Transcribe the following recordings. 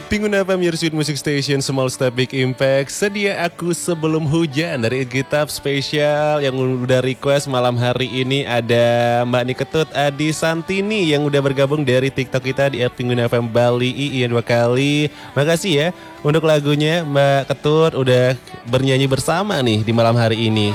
Pengguna FM Your Sweet Music Station, Small Step Big Impact. Sedia aku sebelum hujan dari Gitap spesial yang udah request malam hari ini. Ada Mbak Niketut Adi Santini yang udah bergabung dari TikTok kita di Pengguna FM Bali II 2 kali. Makasih ya untuk lagunya Mbak Ketut udah bernyanyi bersama nih di malam hari ini.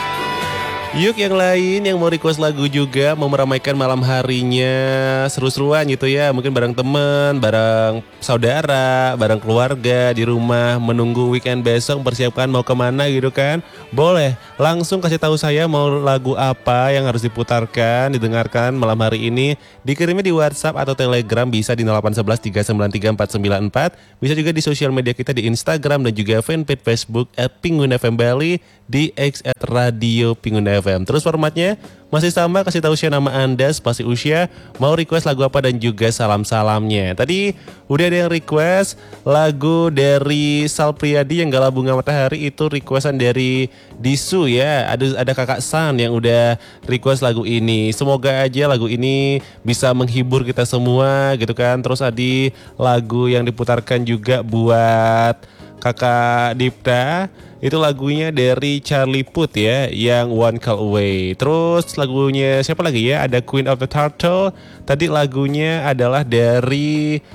Yuk yang lain yang mau request lagu juga, mau meramaikan malam harinya seru-seruan gitu ya. Mungkin bareng temen, bareng saudara, bareng keluarga di rumah menunggu weekend besok persiapkan mau kemana gitu kan. Boleh langsung kasih tahu saya mau lagu apa yang harus diputarkan, didengarkan malam hari ini. Dikirimnya di WhatsApp atau Telegram bisa di 0811 393 494. Bisa juga di sosial media kita di Instagram dan juga fanpage Facebook @Pengguna FM Bali, di X @Radio Pengguna FM. Terus formatnya masih sama, kasih tahu nama Anda, spasi usia, mau request lagu apa dan juga salam-salamnya. Tadi udah ada yang request lagu dari Sal Priadi yang Galau Bunga Matahari, itu requestan dari Disu ya. Ada Kakak San yang udah request lagu ini. Semoga aja lagu ini bisa menghibur kita semua gitu kan. Terus ada lagu yang diputarkan juga buat Kakak Dipta. Itu lagunya dari Charlie Puth ya, yang One Call Away. Terus lagunya siapa lagi ya? Ada Queen of the Turtle. Tadi lagunya adalah dari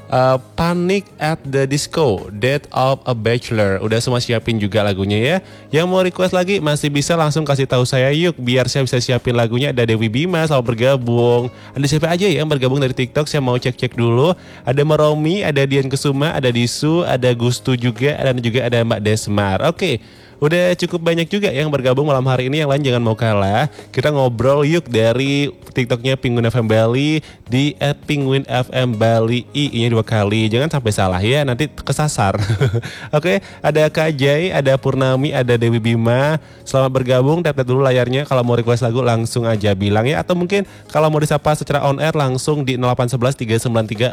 Panic at the Disco, Death of a Bachelor. Udah semua siapin juga lagunya ya. Yang mau request lagi masih bisa langsung kasih tahu saya yuk, biar saya bisa siapin lagunya. Ada Dewi Bima selalu bergabung. Ada siapa aja ya yang bergabung dari TikTok? Saya mau cek-cek dulu. Ada Meromi, ada Dian Kesuma, ada Disu, ada Gustu juga, dan juga ada Mbak Desmar. Oke. Udah cukup banyak juga yang bergabung malam hari ini. Yang lain jangan mau kalah. Kita ngobrol yuk dari TikToknya Pengguna FM Bali di @penguinfm Bali I-nya 2 kali. Jangan sampai salah ya, nanti kesasar. Oke, ada Kak Jai, ada Purnami, ada Dewi Bima. Selamat bergabung. Tap dulu layarnya. Kalau mau request lagu langsung aja bilang ya. Atau mungkin kalau mau disapa secara on air langsung di 0811 393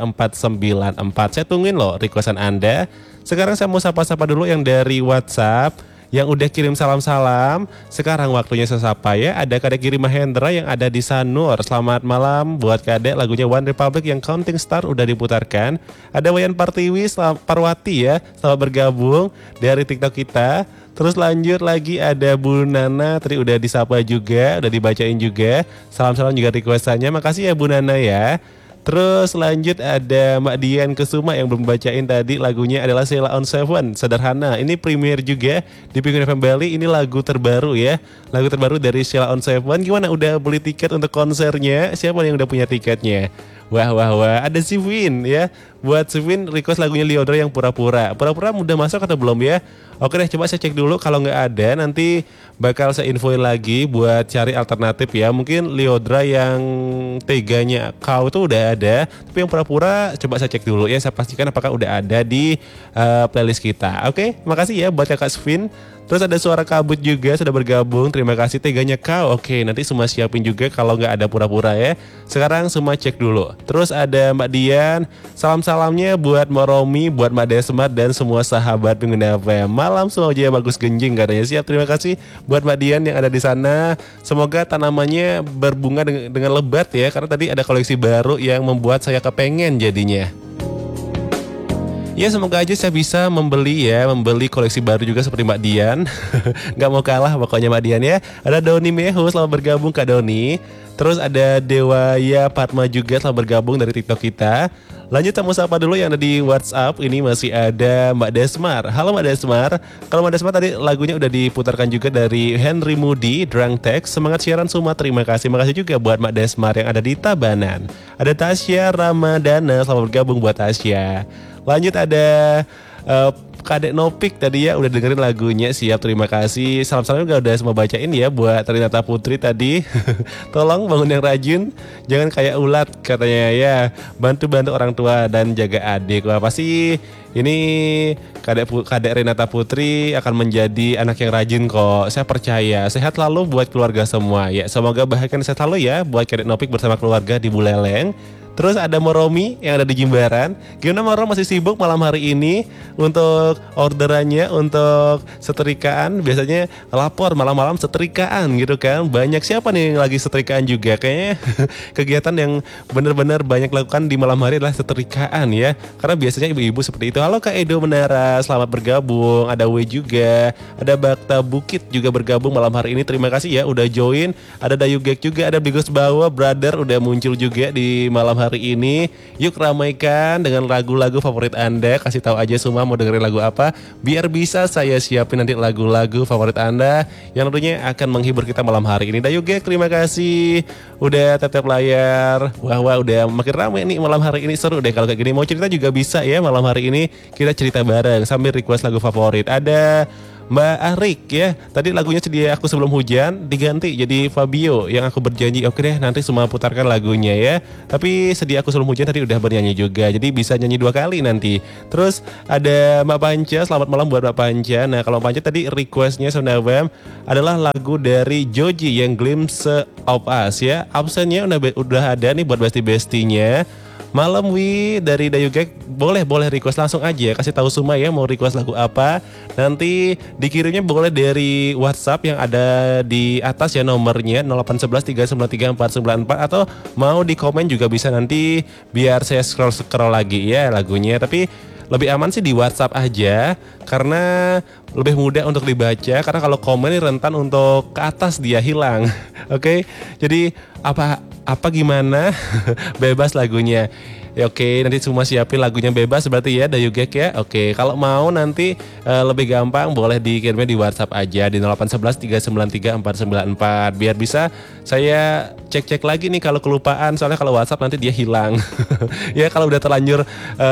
494. Saya tungguin loh requestan Anda. Sekarang saya mau sapa-sapa dulu yang dari WhatsApp yang udah kirim salam-salam. Sekarang waktunya saya sapa ya. Ada Kadek Giri Mahendra yang ada di Sanur. Selamat malam buat Kadek. Lagunya One Republic yang Counting Star udah diputarkan. Ada Wayan Partiwi Parwati ya, selamat bergabung dari TikTok kita. Terus lanjut lagi ada Bu Nana, tadi udah disapa juga, udah dibacain juga. Salam-salam juga requestannya. Makasih ya Bu Nana ya. Terus lanjut ada Mbak Dian Kesuma yang belum bacain tadi, lagunya adalah Sheila on Seven, Sederhana. Ini premier juga di Pengguna FM Bali, ini lagu terbaru ya. Lagu terbaru dari Sheila on Seven. Gimana, udah beli tiket untuk konsernya? Siapa yang udah punya tiketnya? Wah, ada si Vin ya. Buat si Vin request lagunya Liodra yang Pura-Pura. Pura-Pura udah masuk atau belum ya? Oke deh, coba saya cek dulu. Kalau nggak ada nanti bakal saya infoin lagi buat cari alternatif ya. Mungkin Liodra yang teganya kau itu udah ada, tapi yang Pura-Pura coba saya cek dulu ya. Saya pastikan apakah udah ada di playlist kita. Oke, makasih ya buat Kakak Svin. Terus ada Suara Kabut juga sudah bergabung. Terima kasih teganya kau. Oke, nanti semua siapin juga kalau nggak ada Pura-Pura ya. Sekarang semua cek dulu. Terus ada Mbak Dian. Salam-salamnya buat Moromi, buat Mbak Desmar dan semua sahabat Pengguna FM. Malam semua aja bagus genjing katanya. Siap, terima kasih buat Mbak Dian yang ada di sana. Semoga tanamannya berbunga dengan lebat ya. Karena tadi ada koleksi baru yang membuat saya kepengen jadinya. Ya semoga aja saya bisa membeli koleksi baru juga seperti Mbak Dian. Gak mau kalah pokoknya Mbak Dian ya. Ada Doni Meho, selamat bergabung Kak Doni. Terus ada Dewaya Padma juga selamat bergabung dari TikTok kita. Lanjut sama sapa dulu yang ada di WhatsApp. Ini masih ada Mbak Desmar. Halo Mbak Desmar. Kalau Mbak Desmar tadi lagunya udah diputarkan juga dari Henry Moody, Drunk Text. Semangat siaran semua, terima kasih. Makasih juga buat Mbak Desmar yang ada di Tabanan. Ada Tasya Ramadana, selamat bergabung buat Tasya. Lanjut ada Kadek Nopik tadi ya udah dengerin lagunya. Siap, terima kasih. Salam-salam juga udah semua bacain ya buat Renata Putri tadi. Tolong bangun yang rajin, jangan kayak ulat katanya ya. Bantu-bantu orang tua dan jaga adik. Wah pasti ini Kadek Renata Putri akan menjadi anak yang rajin kok. Saya percaya. Sehat lalu buat keluarga semua ya. Semoga bahagia dan sehat lalu ya buat Kadek Nopik bersama keluarga di Buleleng. Terus ada Moromi yang ada di Jimbaran. Gimana Moro, masih sibuk malam hari ini untuk orderannya, untuk setrikaan? Biasanya lapor malam-malam setrikaan gitu kan. Banyak siapa nih yang lagi setrikaan juga? Kayaknya kegiatan yang benar-benar banyak lakukan di malam hari adalah setrikaan ya. Karena biasanya ibu-ibu seperti itu. Halo Kak Edo Menara, selamat bergabung. Ada W juga, ada Bakta Bukit juga bergabung malam hari ini. Terima kasih ya udah join. Ada Dayu Gek juga, ada Bigos Bawa, Brother udah muncul juga di malam hari ini. Yuk ramaikan dengan lagu-lagu favorit Anda. Kasih tahu aja semua mau dengerin lagu apa, biar bisa saya siapin nanti lagu-lagu favorit Anda yang tentunya akan menghibur kita malam hari ini. Dayu Gek, terima kasih udah tetap layar. Wah udah makin ramai nih malam hari ini. Seru deh kalau kayak gini. Mau cerita juga bisa ya malam hari ini. Kita cerita bareng sambil request lagu favorit. Ada Mbak Arik ya, tadi lagunya Sedia Aku Sebelum Hujan diganti jadi Fabio yang aku berjanji. Oke deh, nanti semua putarkan lagunya ya. Tapi Sedia Aku Sebelum Hujan tadi udah bernyanyi juga, jadi bisa nyanyi 2 kali nanti. Terus ada Mbak Panca, selamat malam buat Mbak Panca. Nah kalau Panca tadi requestnya Sonda FM adalah lagu dari Joji yang Glimpse of Us ya. Absennya udah ada nih buat besti-bestinya. Malam Wi dari Dayu Gek, boleh request langsung aja, kasih tahu semua ya mau request lagu apa. Nanti dikirimnya boleh dari WhatsApp yang ada di atas ya nomornya 0811 393 494, atau mau di komen juga bisa nanti biar saya scroll lagi ya lagunya. Tapi lebih aman sih di WhatsApp aja karena lebih mudah untuk dibaca, karena kalau komen ini rentan untuk ke atas dia hilang. Oke, jadi apa gimana bebas lagunya. Ya, oke, nanti semua siapin lagunya bebas berarti ya Dayu Gek ya. Oke, kalau mau nanti lebih gampang boleh dikirimnya di WhatsApp aja di 0811 393 494 biar bisa saya cek lagi nih kalau kelupaan, soalnya kalau WhatsApp nanti dia hilang. Ya kalau udah terlanjur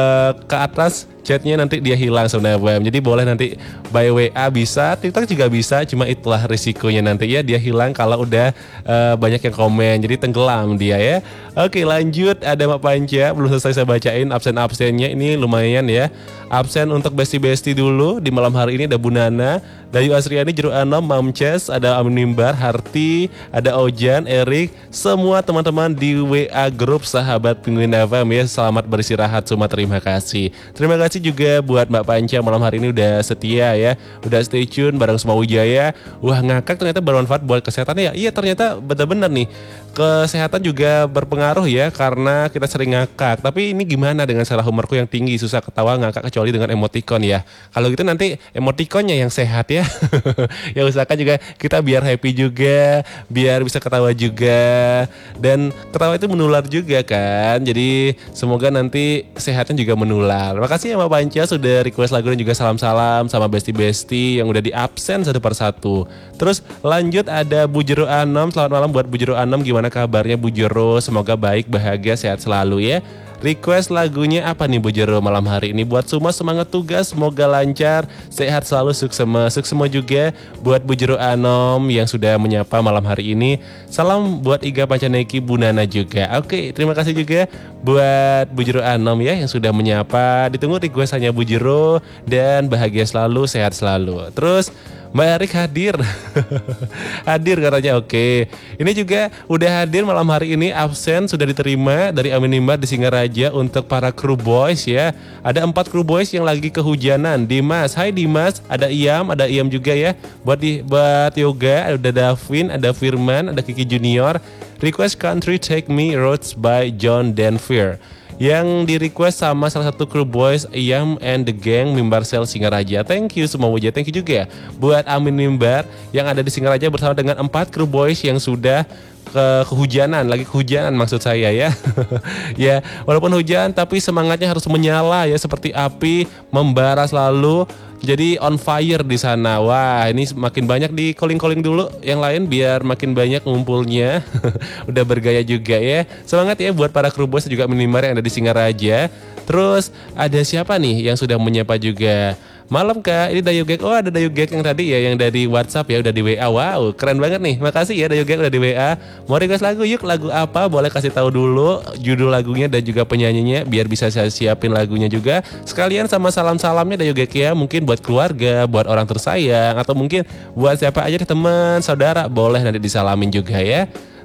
ke atas chatnya nanti dia hilang sebenarnya. Jadi boleh nanti by WA bisa, TikTok juga bisa, cuma itulah risikonya nanti ya dia hilang kalau udah banyak yang komen, jadi tenggelam dia ya. Oke, lanjut, ada Mak Panca, belum selesai saya bacain absen-absennya, ini lumayan ya. Absen untuk besti-besti dulu di malam hari ini ada Bu Nana, Dayu Asriani, Jero Anom, Mamces, ada Amin Mimbar, Harti, ada Ojan, Erik, semua teman-teman di WA grup Sahabat Penguin FM ya. Selamat beristirahat semua, terima kasih. Terima kasih juga buat Mbak Panca malam hari ini udah setia ya, udah stay tune bareng semua Wijaya. Wah, ngakak ternyata bermanfaat buat kesehatannya ya. Iya, ternyata benar-benar nih kesehatan juga berpengaruh ya karena kita sering ngakak. Tapi ini gimana dengan salah humorku yang tinggi, susah ketawa ngakak kecuali dengan emoticon ya. Kalau gitu nanti emoticonnya yang sehat ya. Ya usahakan juga kita biar happy juga, biar bisa ketawa juga, dan ketawa itu menular juga kan. Jadi semoga nanti sehatnya juga menular. Makasih ya Mbak Panca sudah request lagu dan juga salam-salam sama besti-besti yang udah di absen satu persatu. Terus lanjut ada Bu Jero Anom, selamat malam buat Bu Jero Anom. Gimana kabarnya Bu Jero? Semoga baik, bahagia, sehat selalu ya. Request lagunya apa nih Bu Jero malam hari ini? Buat semua semangat tugas, semoga lancar, sehat selalu, sukses semua juga buat Bu Jero Anom yang sudah menyapa malam hari ini. Salam buat Iga Pancaneki, Bu Nana juga. Oke, terima kasih juga buat Bu Jero Anom ya yang sudah menyapa. Ditunggu requestannya Bu Jero dan bahagia selalu, sehat selalu. Terus Mbak Erik hadir. Hadir katanya, oke. Ini juga udah hadir malam hari ini, absen sudah diterima dari Amin Nimbar di Singaraja untuk para kru boys ya. Ada 4 kru boys yang lagi kehujanan. Dimas, hai Dimas. Ada Iam juga ya. Buat Yoga, ada Davin, ada Firman, ada Kiki Junior. Request Country Take Me Roads by John Denver, yang di request sama salah satu kru boys Iam and the Gang Mimbar Sel Singaraja. Thank you semua wujud, thank you juga ya buat Amin Mimbar yang ada di Singaraja bersama dengan 4 kru boys yang sudah kehujanan, lagi kehujanan maksud saya ya. Ya, walaupun hujan tapi semangatnya harus menyala ya, seperti api membara selalu. Jadi on fire di sana. Wah, ini makin banyak di calling dulu yang lain biar makin banyak ngumpulnya. Udah bergaya juga ya. Semangat ya buat para kru bos juga Mimbar yang ada di Singaraja. Terus ada siapa nih yang sudah menyapa juga? Malam Kak, ini Dayu Gek. Oh, ada Dayu Gek yang tadi ya, yang dari WhatsApp ya, udah di WA. Wow, keren banget nih. Makasih ya Dayu Gek udah di WA. Mau request lagu yuk, lagu apa? Boleh kasih tahu dulu judul lagunya dan juga penyanyinya biar bisa saya siapin lagunya juga. Sekalian sama salam-salamnya Dayu Gek ya, mungkin buat keluarga, buat orang tersayang, atau mungkin buat siapa aja deh, teman, saudara, boleh nanti disalamin juga ya.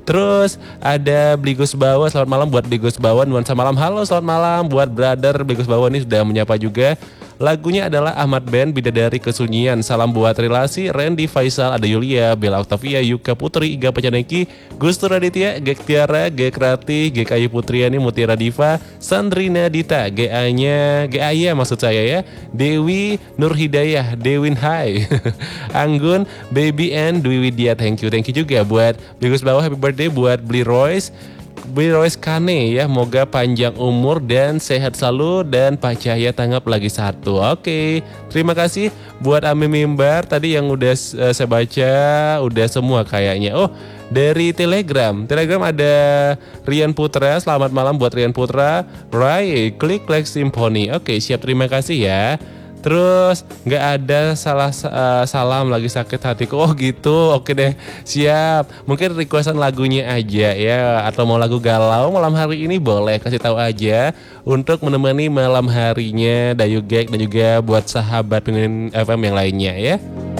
Terus ada Bligus Bawa, selamat malam buat Bligus Bawa. Nuansa malam, halo selamat malam buat brother Bligus Bawa, ini sudah menyapa juga. Lagunya adalah Ahmad Band, Bidadari Kesunyian. Salam buat Relasi, Randy Faisal, ada Yulia, Bella Octavia, Yuka Putri, Iga Pacaneki, Gustur Raditya, Gek Tiara, Gek Rati, Gek Ayu Putriani, Mutiara Diva, Sandrina Dita, Aya maksud saya ya, Dewi Nur Hidayah, Dewin Hai, Anggun, Baby and Dwi Widya, thank you juga buat Bligus Bawah, happy birthday buat Bli Royce Kane ya, moga panjang umur dan sehat selalu, dan Pak Cahya tanggap lagi satu. Oke, terima kasih buat Ami Mimbar tadi yang udah saya baca, udah semua kayaknya. Oh, dari Telegram ada Rian Putra, selamat malam buat Rian Putra. Rai, klik like Symphony. Oke, siap, terima kasih ya. Terus nggak ada salam lagi sakit hatiku. Oh gitu, oke deh, siap. Mungkin requestan lagunya aja ya, atau mau lagu galau malam hari ini boleh kasih tahu aja untuk menemani malam harinya Dayu Gek dan juga buat sahabat Pengen FM yang lainnya ya.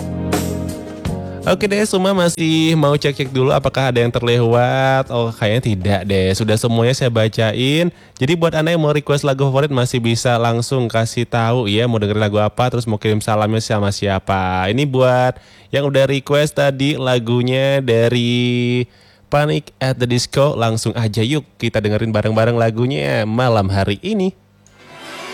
Oke deh, semua masih mau cek-cek dulu apakah ada yang terlewat. Oh kayaknya tidak deh, sudah semuanya saya bacain. Jadi buat Anda yang mau request lagu favorit masih bisa langsung kasih tahu ya, mau dengerin lagu apa, terus mau kirim salamnya sama siapa. Ini buat yang udah request tadi lagunya dari Panic at the Disco, langsung aja yuk kita dengerin bareng-bareng lagunya malam hari ini.